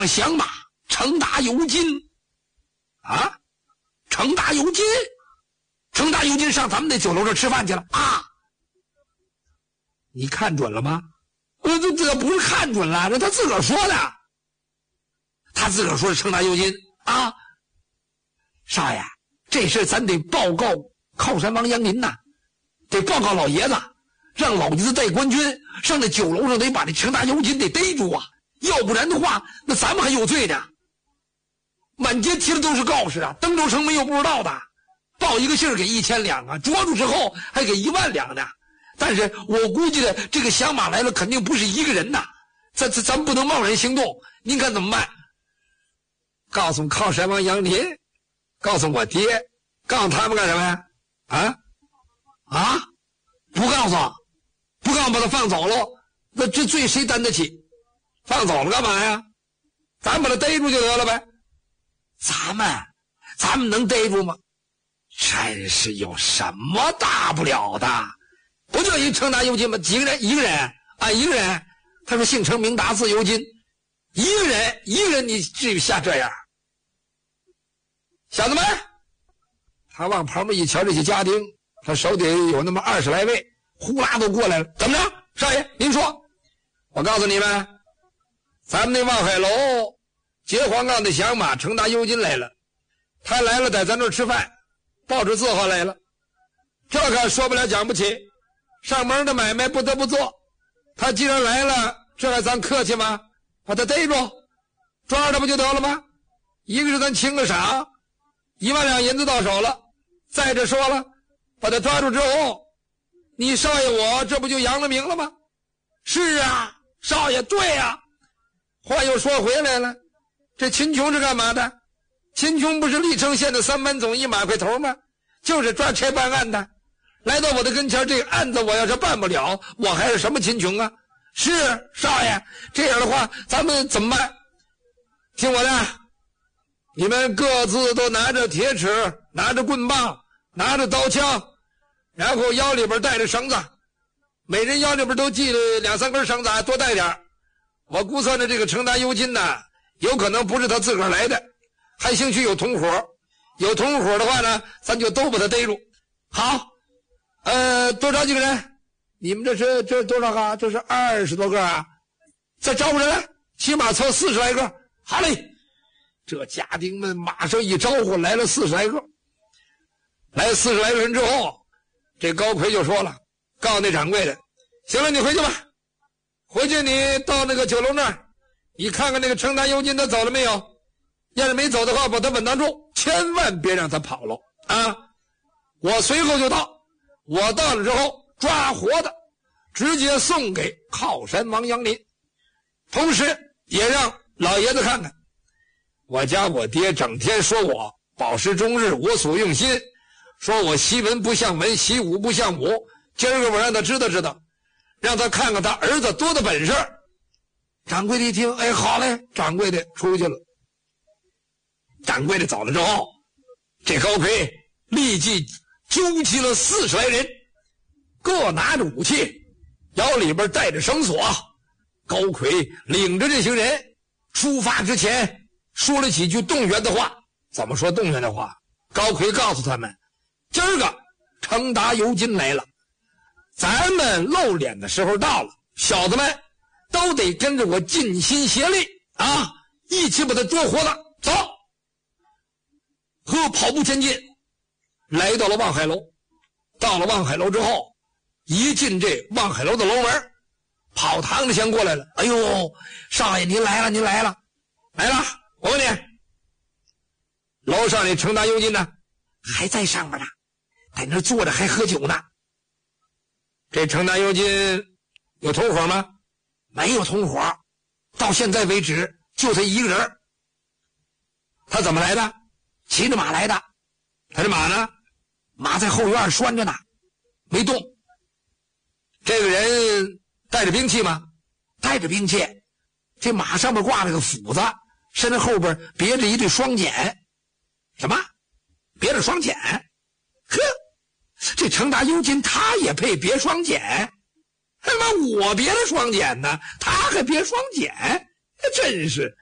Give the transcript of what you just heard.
响马，程达有金啊，程达有金，程达有金上咱们那酒楼这吃饭去了啊！你看准了吗？这不是看准了，这他自个儿说的，他自个儿说是程达有金啊。少爷，这事咱得报告靠山王杨林呐，得报告老爷子，让老爷子带官军上那酒楼上，得把这程达有金得逮住啊，要不然的话，那咱们还有罪呢。满街贴的都是告示啊，登州城没有不知道的，报一个信给1000两啊，捉住之后还给1万两呢。但是我估计的这个响马来了，肯定不是一个人呐，咱不能贸然行动，您看怎么办？告诉靠山王杨林，告诉我爹，告诉他们干什么呀？不告诉，把他放走了，那这罪谁担得起？放走了干嘛呀？咱把他逮住就得了呗。咱们能逮住吗？真是有什么大不了的？不就一程达有金吗？几个人？一个人啊，一个人。他说姓程名达字有金，一个人，你至于下这样？小子们，他往旁边一瞧，这些家丁，他手底有那么20来位，呼啦都过来了。怎么着，少爷？您说，我告诉你们，咱们那望海楼结黄杠的响马程达有金来了，他来了，在咱这儿吃饭，报纸字号来了，这可说不了讲不起，上门的买卖不得不做。他既然来了，这还咱客气吗？把他逮住，抓着不就得了吗？一个是咱清个赏，1万两银子到手了。再者说了，把他抓住之后，你少爷我这不就扬了名了吗？是啊，少爷，对啊。话又说回来了，这秦琼是干嘛的？秦琼不是历城县的3班总一马块头吗？就是抓差办案的。来到我的跟前，这个案子我要是办不了，我还是什么秦琼啊？是少爷，这样的话咱们怎么办？听我的，你们各自都拿着铁尺，拿着棍棒，拿着刀枪，然后腰里边带着绳子，每人腰里边都系了2、3根绳子，多带点。我估算着这个程达有金呢，有可能不是他自个儿来的，还兴许有同伙，有同伙的话呢，咱就都把他逮住。好，多少几个人？你们这是多少个？这是20多个啊！再招呼人来，起码凑40来个。好嘞，这家丁们马上一招呼，来了40来个。来40来个人之后，这高奎就说了，告诉那掌柜的，行了，你回去吧，回去你到那个酒楼那儿，你看看那个程达有金他走了没有？要是没走的话，把他稳当住，千万别让他跑了啊！我随后就到，我到了之后抓活的，直接送给靠山王杨林，同时也让老爷子看看，我家我爹整天说我饱食终日，我所用心，说我习文不像文，习武不像武，今儿个我让他知道知道，让他看看他儿子多大本事。掌柜的一听，哎，好嘞，掌柜的出去了。掌柜的走了之后，这高奎立即揪起了40来人，各拿着武器，腰里边带着绳索。高奎领着这些人出发之前说了几句动员的话。怎么说动员的话？高奎告诉他们，今儿个程达有金来了，咱们露脸的时候到了，小子们都得跟着我尽心协力啊，一起把他捉活了。走，和跑步前进，来到了望海楼。到了望海楼之后，一进这望海楼的楼门，跑堂的先过来了。哎呦，少爷您来了，您来了，来了！我问你，楼上那程达有金呢？还在上面呢，在那坐着还喝酒呢。这程达有金有同伙吗？没有同伙，到现在为止就他一个人。他怎么来的？骑着马来的。他这马呢？马在后院拴着呢，没动。这个人带着兵器吗？带着兵器。这马上面挂着个斧子，身后边别着一对双锏。什么？别着双锏？呵，这程达有金他也配别双锏？他妈我别了双锏呢，他还别双锏？真是